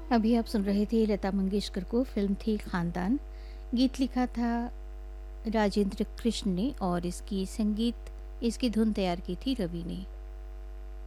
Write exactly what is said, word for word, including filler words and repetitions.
अभी आप सुन रहे थे लता मंगेशकर को, फिल्म थी खानदान। गीत लिखा था राजेंद्र कृष्ण ने और इसकी संगीत इसकी धुन तैयार की थी रवि ने।